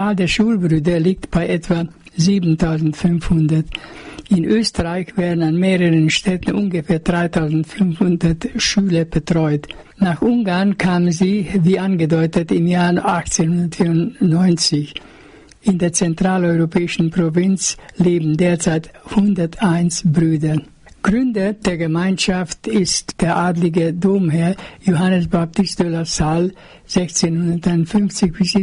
Der Schulbrüder liegt bei etwa 7.500. In Österreich werden an mehreren Städten ungefähr 3.500 Schüler betreut. Nach Ungarn kamen sie, wie angedeutet, im Jahr 1894. In der zentraleuropäischen Provinz leben derzeit 101 Brüder. Gründer der Gemeinschaft ist der adlige Domherr Johannes Baptist de la Salle 1651 bis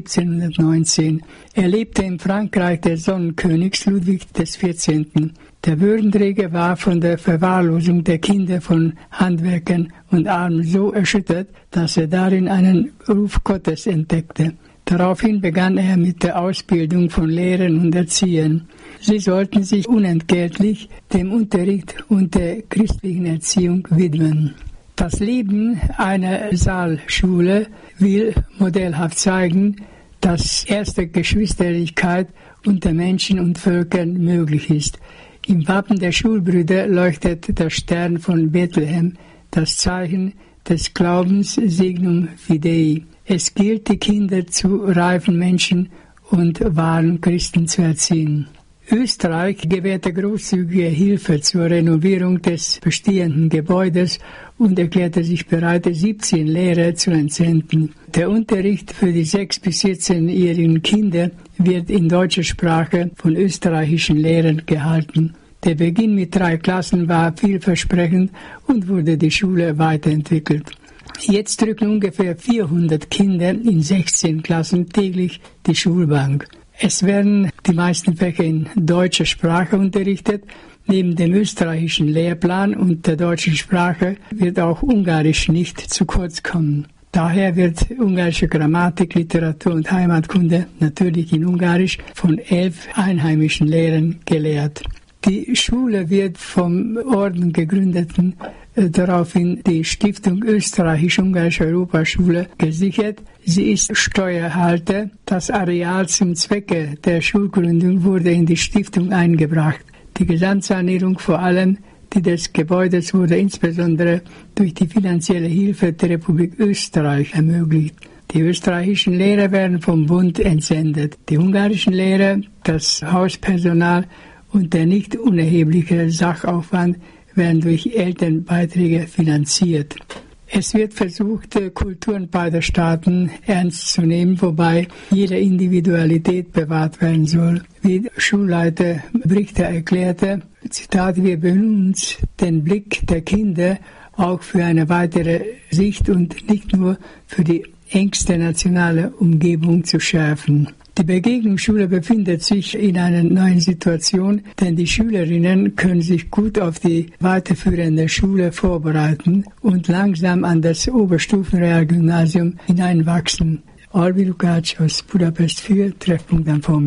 1719. Er lebte in Frankreich des Sonnenkönigs Ludwig XIV. Der Würdenträger war von der Verwahrlosung der Kinder von Handwerkern und Armen so erschüttert, dass er darin einen Ruf Gottes entdeckte. Daraufhin begann er mit der Ausbildung von Lehrern und Erziehern. Sie sollten sich unentgeltlich dem Unterricht und der christlichen Erziehung widmen. Das Leben einer Saalschule will modellhaft zeigen, dass erste Geschwisterlichkeit unter Menschen und Völkern möglich ist. Im Wappen der Schulbrüder leuchtet der Stern von Bethlehem, das Zeichen des Glaubens Signum Fidei. Es gilt, die Kinder zu reifen Menschen und wahren Christen zu erziehen. Österreich gewährte großzügige Hilfe zur Renovierung des bestehenden Gebäudes und erklärte sich bereit, 17 Lehrer zu entsenden. Der Unterricht für die 6- bis 14-jährigen Kinder wird in deutscher Sprache von österreichischen Lehrern gehalten. Der Beginn mit 3 Klassen war vielversprechend und wurde die Schule weiterentwickelt. Jetzt drücken ungefähr 400 Kinder in 16 Klassen täglich die Schulbank. Es werden die meisten Fächer in deutscher Sprache unterrichtet. Neben dem österreichischen Lehrplan und der deutschen Sprache wird auch Ungarisch nicht zu kurz kommen. Daher wird ungarische Grammatik, Literatur und Heimatkunde natürlich in Ungarisch von 11 einheimischen Lehrern gelehrt. Die Schule wird vom Orden gegründeten daraufhin die Stiftung Österreichisch-Ungarische Europaschule gesichert. Sie ist Steuerhalter. Das Areal zum Zwecke der Schulgründung wurde in die Stiftung eingebracht. Die Gesamtsanierung vor allem die des Gebäudes wurde insbesondere durch die finanzielle Hilfe der Republik Österreich ermöglicht. Die österreichischen Lehrer werden vom Bund entsendet. Die ungarischen Lehrer, das Hauspersonal und der nicht unerhebliche Sachaufwand werden durch Elternbeiträge finanziert. Es wird versucht, Kulturen beider Staaten ernst zu nehmen, wobei jede Individualität bewahrt werden soll. Wie Schulleiter Brichter erklärte, Zitat, wir bemühen uns, den Blick der Kinder auch für eine weitere Sicht und nicht nur für die engste nationale Umgebung zu schärfen. Die Begegnungsschule befindet sich in einer neuen Situation, denn die Schülerinnen können sich gut auf die weiterführende Schule vorbereiten und langsam an das Oberstufenrealgymnasium hineinwachsen. Alvi Lukács aus Budapest für Treffpunkt am Vormittag.